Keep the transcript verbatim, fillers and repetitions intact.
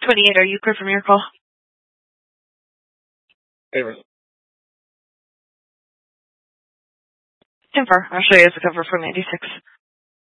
twenty-eight, are you clear from your call? Favors. ten four. I'll show you as a cover for ninety-six.